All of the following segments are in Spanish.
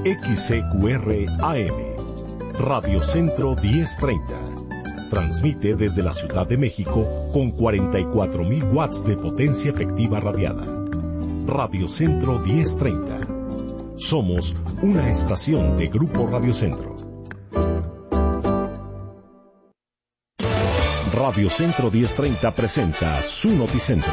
XCQR AM, Radio Centro 1030. Transmite desde la Ciudad de México con 44,000 watts de potencia efectiva radiada. Radio Centro 1030. Somos una estación de Grupo Radio Centro. Radio Centro 1030 presenta su Noticentro.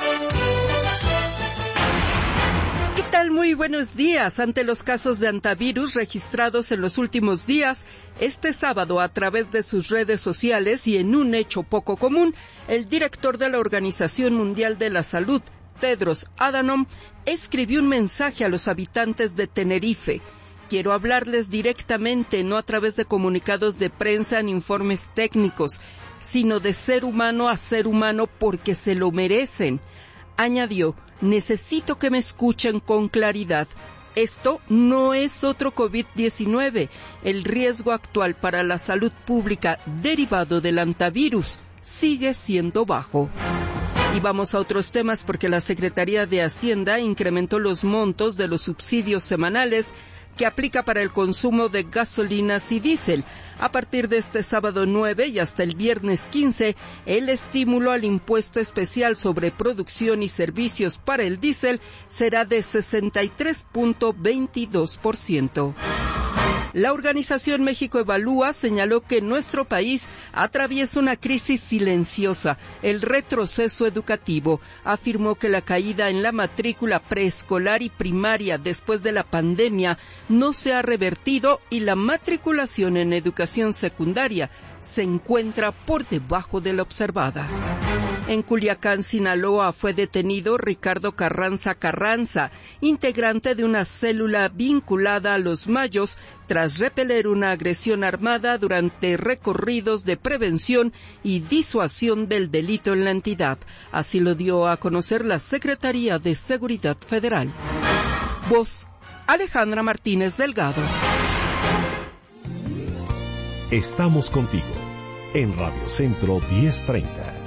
¿Qué tal? Muy buenos días. Ante los casos de hantavirus registrados en los últimos días, este sábado a través de sus redes sociales y en un hecho poco común, el director de la Organización Mundial de la Salud, Tedros Adhanom, escribió un mensaje a los habitantes de Tenerife. Quiero hablarles directamente, no a través de comunicados de prensa ni informes técnicos, sino de ser humano a ser humano porque se lo merecen. Añadió, necesito que me escuchen con claridad. Esto no es otro COVID-19. El riesgo actual para la salud pública derivado del hantavirus sigue siendo bajo. Y vamos a otros temas porque la Secretaría de Hacienda incrementó los montos de los subsidios semanales que aplica para el consumo de gasolinas y diésel. A partir de este sábado 9 y hasta el viernes 15, el estímulo al impuesto especial sobre producción y servicios para el diésel será de 63.22%. La organización México Evalúa señaló que nuestro país atraviesa una crisis silenciosa, el retroceso educativo. Afirmó que la caída en la matrícula preescolar y primaria después de la pandemia no se ha revertido y la matriculación en educación secundaria se encuentra por debajo de la observada. En Culiacán, Sinaloa, fue detenido Ricardo Carranza, integrante de una célula vinculada a los Mayos, tras repeler una agresión armada durante recorridos de prevención y disuasión del delito en la entidad. Así lo dio a conocer la Secretaría de Seguridad Federal. Voz, Alejandra Martínez Delgado. Estamos contigo en Radio Centro 1030.